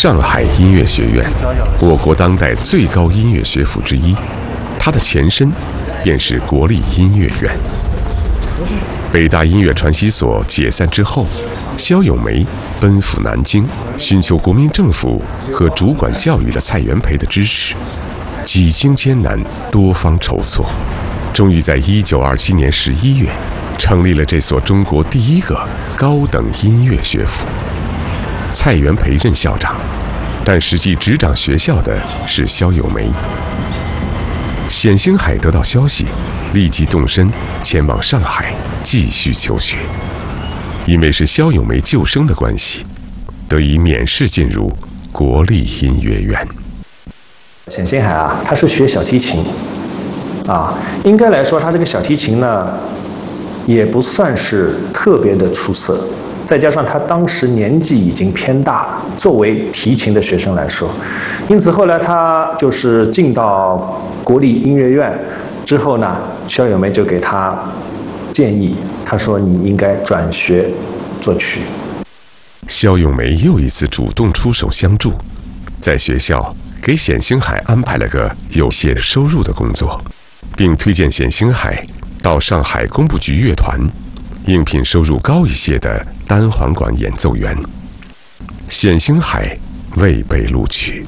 上海音乐学院，我国当代最高音乐学府之一，它的前身便是国立音乐院。北大音乐传习所解散之后，萧咏梅奔赴南京，寻求国民政府和主管教育的蔡元培的支持，几经艰难，多方筹措，终于在1927年11月成立了这所中国第一个高等音乐学府。蔡元培任校长，但实际执掌学校的是萧咏梅。冼星海得到消息，立即动身前往上海继续求学。因为是萧咏梅救生的关系，得以免试进入国立音乐院。 冼星海啊，他是学小提琴，应该来说他这个小提琴呢，也不算是特别的出色。再加上他当时年纪已经偏大了，作为提琴的学生来说，因此后来他就是进到国立音乐院之后呢，萧咏梅就给他建议，他说你应该转学作曲。 萧咏梅又一次主动出手相助，在学校给冼星海安排了个有些收入的工作，并推荐冼星海到上海工部局乐团应聘收入高一些的单簧管演奏员。冼星海未被录取。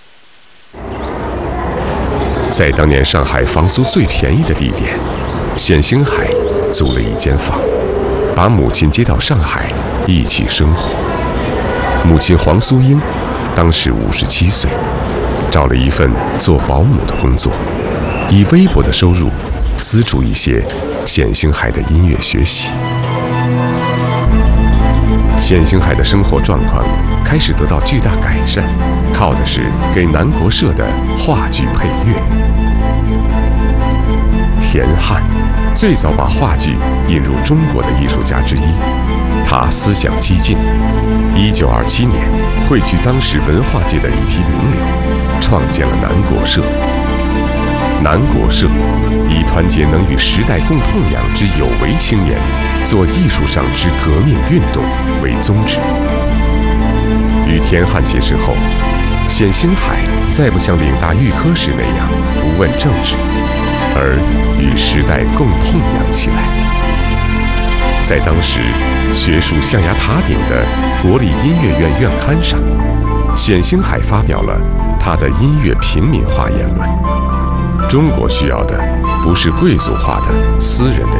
在当年上海房租最便宜的地点，冼星海租了一间房，把母亲接到上海一起生活。母亲黄苏英当时57岁，找了一份做保姆的工作，以微薄的收入资助一些冼星海的音乐学习。冼星海的生活状况开始得到巨大改善，靠的是给南国社的话剧配乐。田汉最早把话剧引入中国的艺术家之一，他思想激进，1927年汇聚当时文化界的一批名流，创建了南国社。南国社以团结能与时代共痛仰之有为青年，做艺术上之革命运动为宗旨。与田汉结识后，冼星海再不像岭大预科时那样不问政治，而与时代共痛仰起来。在当时学术象牙塔顶的国立音乐院院刊上，冼星海发表了他的音乐平民化言论：中国需要的不是贵族化的私人的